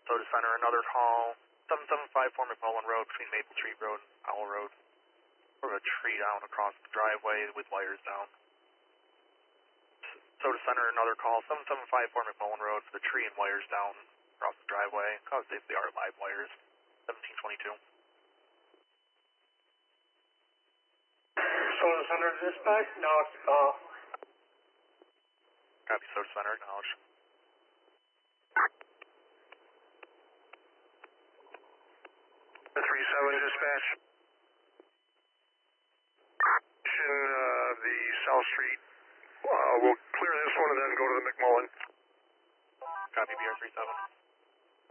So to center, another call, 7754 McMullen Road between Maple Tree Road and Owl Road. Or a tree down across the driveway with wires down. So to center, another call, 7754 McMullen Road for the tree and wires down across the driveway. Cause they are live wires, 1722. So to center dispatch, now it's the call. Copy, so to center, acknowledge. 37 dispatch. The South Street. We'll clear this one and then go to the McMullen. Copy, BR37.